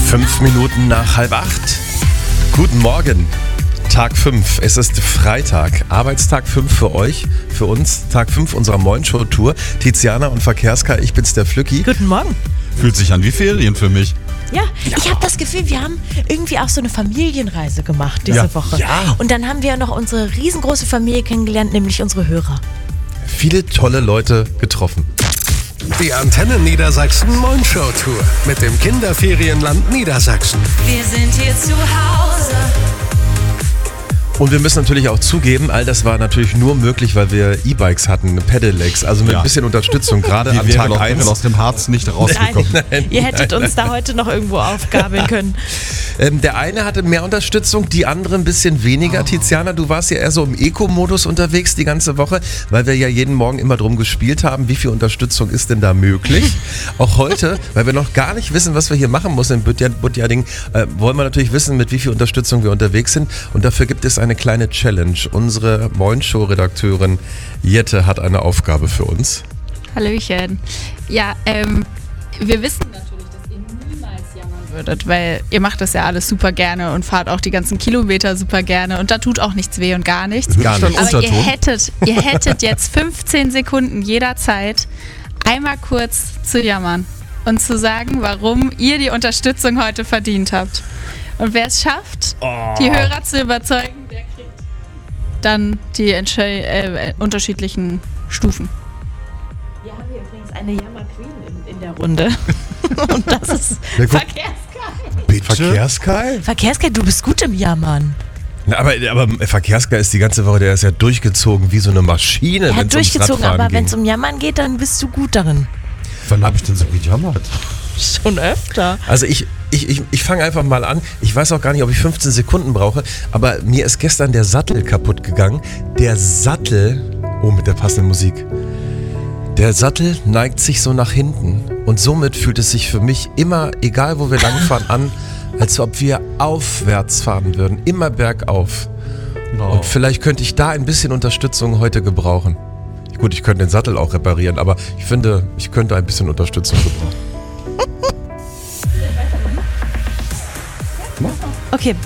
5 Minuten nach 7:30. Guten Morgen, Tag 5. Es ist Freitag, Arbeitstag 5 für euch, für uns. Tag 5 unserer Morgenshow-Tour. Tiziana und Verkehrska, ich bin's, der Flücki. Guten Morgen. Fühlt sich an wie Ferien für mich. Ja, ich habe das Gefühl, wir haben irgendwie auch so eine Familienreise gemacht diese Woche. Ja. Und dann haben wir noch unsere riesengroße Familie kennengelernt, nämlich unsere Hörer. Viele tolle Leute getroffen. Die Antenne Niedersachsen Morgenshow Tour mit dem Kinderferienland Niedersachsen. Wir sind hier zu Hause. Und wir müssen natürlich auch zugeben, all das war natürlich nur möglich, weil wir E-Bikes hatten, Pedelecs, also mit ein bisschen Unterstützung, gerade an Tag 1. aus dem Harz nicht rausgekommen. Nein, ihr hättet uns da heute noch irgendwo aufgabeln können. Der eine hatte mehr Unterstützung, die andere ein bisschen weniger. Tiziana, du warst ja eher so im Eco-Modus unterwegs die ganze Woche, weil wir ja jeden Morgen immer drum gespielt haben, wie viel Unterstützung ist denn da möglich. Auch heute, weil wir noch gar nicht wissen, was wir hier machen müssen in Budjading, wollen wir natürlich wissen, mit wie viel Unterstützung wir unterwegs sind. Und dafür gibt es eine kleine Challenge. Unsere Morgenshow-Redakteurin Jette hat eine Aufgabe für uns. Hallöchen. Ja, wir wissen natürlich, dass ihr niemals jammern würdet, weil ihr macht das ja alles super gerne und fahrt auch die ganzen Kilometer super gerne und da tut auch nichts weh und gar nichts. Gar nicht. Aber ihr hättet jetzt 15 Sekunden jederzeit einmal kurz zu jammern und zu sagen, warum ihr die Unterstützung heute verdient habt. Und wer es schafft, die Hörer zu überzeugen, der kriegt dann die unterschiedlichen Stufen. Wir haben hier übrigens eine Jammer-Queen in der Runde. Und das ist Verkehrskei. Bitte? Verkehrskei? Verkehrskei, du bist gut im Jammern. Na, aber Verkehrskei ist die ganze Woche, der ist ja durchgezogen wie so eine Maschine. Er hat durchgezogen, aber wenn es ging. um Jammern geht, dann bist du gut darin. Wann habe ich denn so gejammert? Schon öfter. Also ich fange einfach mal an. Ich weiß auch gar nicht, ob ich 15 Sekunden brauche, aber mir ist gestern der Sattel kaputt gegangen. Der Sattel, mit der passenden Musik. Der Sattel neigt sich so nach hinten und somit fühlt es sich für mich immer, egal wo wir langfahren, an, als ob wir aufwärts fahren würden, immer bergauf. Und vielleicht könnte ich da ein bisschen Unterstützung heute gebrauchen. Gut, ich könnte den Sattel auch reparieren, aber ich finde, ich könnte ein bisschen Unterstützung gebrauchen. Okay.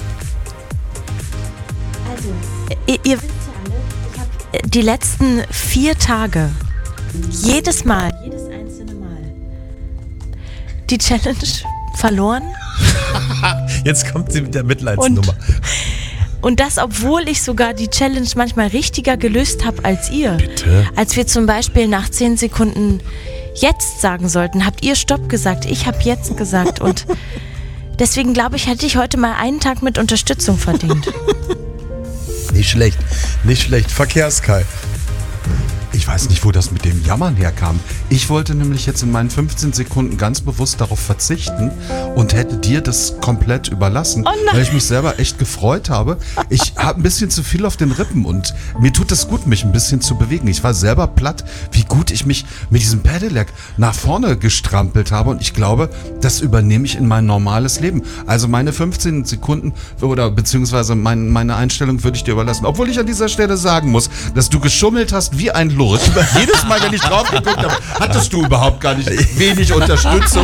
Also, ihr wisst ja alle, ich habe die letzten 4 Tage, jedes einzelne Mal, die Challenge verloren. Jetzt kommt sie mit der Mitleidsnummer. Und das, obwohl ich sogar die Challenge manchmal richtiger gelöst habe als ihr. Bitte? Als wir zum Beispiel nach 10 Sekunden jetzt sagen sollten, habt ihr Stopp gesagt, ich habe jetzt gesagt und deswegen glaube ich, hätte ich heute mal einen Tag mit Unterstützung verdient. Nicht schlecht. Verkehrskei. Ich weiß nicht, wo das mit dem Jammern herkam. Ich wollte nämlich jetzt in meinen 15 Sekunden ganz bewusst darauf verzichten und hätte dir das komplett überlassen, weil ich mich selber echt gefreut habe. Ich habe ein bisschen zu viel auf den Rippen und mir tut es gut, mich ein bisschen zu bewegen. Ich war selber platt, wie gut ich mich mit diesem Pedelec nach vorne gestrampelt habe und ich glaube, das übernehme ich in mein normales Leben. Also meine 15 Sekunden oder beziehungsweise meine Einstellung würde ich dir überlassen. Obwohl ich an dieser Stelle sagen muss, dass du geschummelt hast wie ein Lurch. Jedes Mal, wenn ich drauf geguckt habe, hattest du überhaupt gar nicht wenig Unterstützung.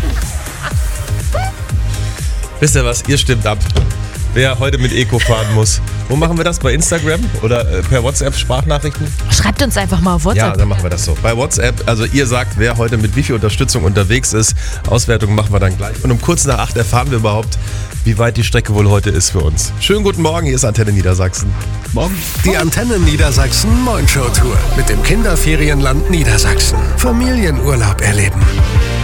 Wisst ihr was? Ihr stimmt ab. Wer heute mit Eco fahren muss. Wo machen wir das? Bei Instagram oder per WhatsApp Sprachnachrichten? Schreibt uns einfach mal auf Ja, WhatsApp. dann machen wir das so. Bei WhatsApp, also ihr sagt, wer heute mit wie viel Unterstützung unterwegs ist. Auswertung machen wir dann gleich. Und um kurz nach 8 erfahren wir überhaupt, wie weit die Strecke wohl heute ist für uns. Schönen guten Morgen, hier ist Antenne Niedersachsen. Morgen. Die Antenne Niedersachsen Morgenshow Tour mit dem Kinderferienland Niedersachsen. Familienurlaub erleben.